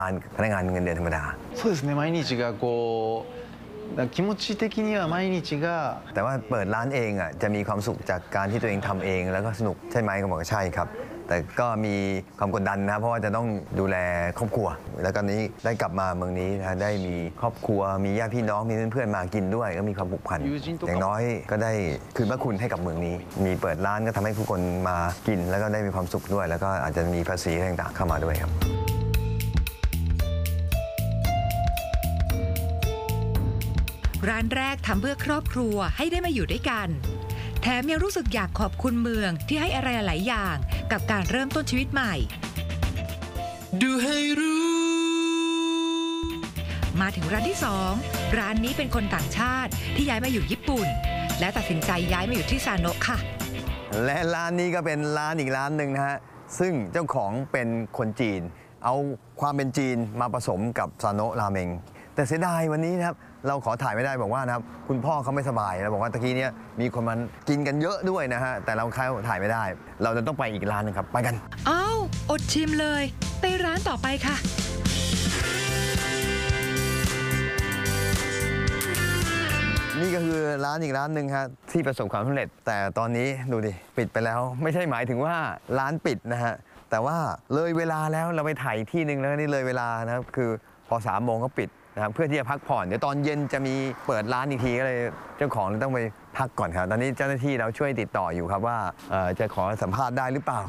พนักงานเงินเดือนธรรมดาそうですね毎日がこう気持ち的には毎日がแต่ว่าเปิดร้านเองอ่ะจะมีความสุขจากการที่ตัวเองทำเองแล้วก็สนุกใช่ไหมก็บอกว่าใช่ครับแต่ก็มีความกดดันนะเพราะว่าจะต้องดูแลครอบครัวแล้วก็นี้ได้กลับมาเมืองนี้นะได้มีครอบครัวมีญาติพี่น้องมีเพื่อนๆมากินด้วยก็มีความผูกพันอย่างน้อยก็ได้คืนพระคุณให้กับเมืองนี้มีเปิดร้านก็ทำให้ผู้คนมากินแล้วก็ได้มีความสุขด้วยแล้วก็อาจจะมีภาษีต่างๆเข้ามาด้วยครับร้านแรกทำเพื่อครอบครัวให้ได้มาอยู่ด้วยกันแถมยังรู้สึกอยากขอบคุณเมืองที่ให้อะไรหลายอย่างกับการเริ่มต้นชีวิตใหม่ดูให้รู้มาถึงร้านที่2ร้านนี้เป็นคนต่างชาติที่ย้ายมาอยู่ญี่ปุ่นและตัดสินใจย้ายมาอยู่ที่ซาโนะค่ะและร้านนี้ก็เป็นร้านอีกร้านหนึ่งนะฮะซึ่งเจ้าของเป็นคนจีนเอาความเป็นจีนมาผสมกับซาโนะราเมงแต่เสียดายวันนี้นะครับเราขอถ่ายไม่ได้บอกว่านะครับคุณพ่อเขาไม่สบายแล้วบอกว่าตะกี้นี้มีคนมากินกันเยอะด้วยนะฮะแต่เราถ่ายไม่ได้เราจะต้องไปอีกร้านนึงครับไปกันอ้าวอดชิมเลยไปร้านต่อไปค่ะนี่ก็คือร้านอีกร้านหนึ่งครับที่ประสบความสำเร็จแต่ตอนนี้ดูดิปิดไปแล้วไม่ใช่หมายถึงว่าร้านปิดนะฮะแต่ว่าเลยเวลาแล้วเราไปถ่ายที่หนึ่งแล้วนี่เลยเวลานะครับคือพอ3 โมงก็ปิดนะครับเพื่อที่จะพักผ่อนเดี๋ยวตอนเย็นจะมีเปิดร้านอีกทีก็เลยเจ้าของต้องไปพักก่อนครับตอนนี้เจ้าหน้าที่เราช่วยติดต่ออยู่ครับว่าจะขอสัมภาษณ์ได้หรือเปล่า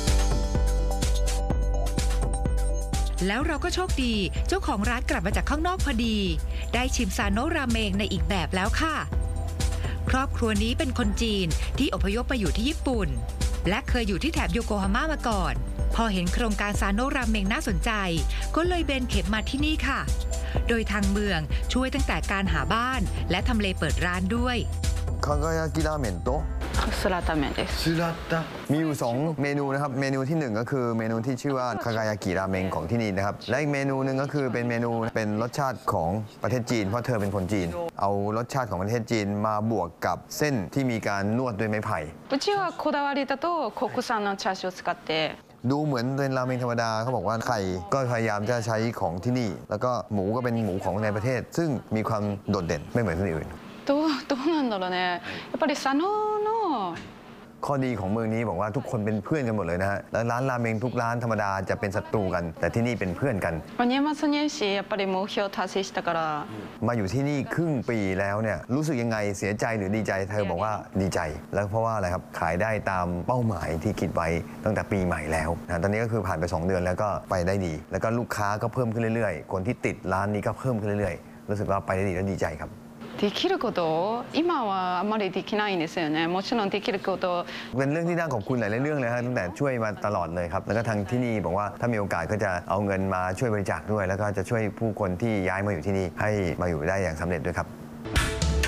แล้วเราก็โชคดีเจ้าของร้านกลับมาจากข้างนอกพอดีได้ชิมซาโนะราเมงในอีกแบบแล้วค่ะครอบครัวนี้เป็นคนจีนที่อพยพมาอยู่ที่ญี่ปุ่นและเคยอยู่ที่แถบโยโกฮาม่ามาก่อนพอเห็นโครงการซาโนะราเมงน่าสนใจก็เลยเบนเข็มมาที่นี่ค่ะโดยทางเมืองช่วยตั้งแต่การหาบ้านและทำเลเปิดร้านด้วยคากายากิราเมนโตスラタ麺ですスラタมีอยู่2เมนูนะครับเมนูที่1ก็คือเมนูที่ชื่อว่าคากายากิราเมงของที่นี่นะครับและอีกเมนูหนึ่งก็คือเป็นเมนูเป็นรสชาติของประเทศจีนเพราะเธอเป็นคนจีนเอารสชาติของประเทศจีนมาบวกกับเส้นที่มีการนวดด้วยไม้ไผ่うちはこだわりだと国産のチャーシューを使ってดูเหมือนเป็นราเมงธรรมดาเขาบอกว่าไข่ก็พยายามจะใช้ของที่นี่แล้วก็หมูก็เป็นหมูของในประเทศซึ่งมีความโดดเด่นไม่เหมือนที่อื่นどうなんだろうねやっぱり佐野のข้อดีของเมืองนี้บอกว่าทุกคนเป็นเพื่อนกันหมดเลยนะฮะแล้วร้านราเมงทุกร้านธรรมดาจะเป็นศัตรูกันแต่ที่นี่เป็นเพื่อนกัน年末年始やっぱり目標達成したからมาอยู่ที่นี่ครึ่งปีแล้วเนี่ยรู้สึกยังไงเสียใจหรือดีใจเธอบอกว่าดีใจแล้วเพราะว่าอะไรครับขายได้ตามเป้าหมายที่คิดไว้ตั้งแต่ปีใหม่แล้วนะตอนนี้ก็คือผ่านไป2 เดือนแล้วก็ไปได้ดีแล้วก็ลูกค้าก็เพิ่มขึ้นเรื่อยๆคนที่ติดร้านนี้ก็เพิ่มขึ้นเรื่อยๆรู้สึกว่าไปได้ดีและดีใจครับできること今はあまりできないんですよねもちろんできることเป็นเรื่องที่น่าขอบคุณหลายเรื่องเลยครับตั้งแต่ช่วยมาตลอดเลยครับแล้วก็ทางที่นี่บอกว่าถ้ามีโอกาสก็จะเอาเงินมาช่วยบริจาคด้วยแล้วก็จะช่วยผู้คนที่ย้ายมาอยู่ที่นี่ให้มาอยู่ได้อย่างสำเร็จด้วยครับ